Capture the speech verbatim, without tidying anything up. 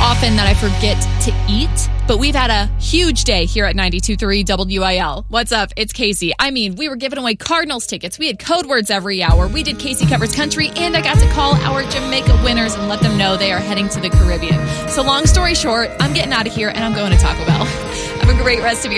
often that I forget to eat, but we've had a huge day here at ninety-two point three W I L. What's up? It's Casey. I mean, we were giving away Cardinals tickets. We had code words every hour. We did Casey Covers Country, and I got to call our Jamaica winners and let them know they are heading to the Caribbean. So long story short, I'm getting out of here, and I'm going to Taco Bell. Have a great rest of your